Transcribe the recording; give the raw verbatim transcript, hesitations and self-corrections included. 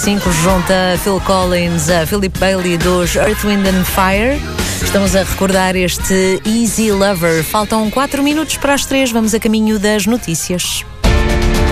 cinco junto a Phil Collins, a Philip Bailey dos Earth, Wind and Fire. Estamos a recordar este Easy Lover. Faltam quatro minutos para as três, vamos a caminho das notícias.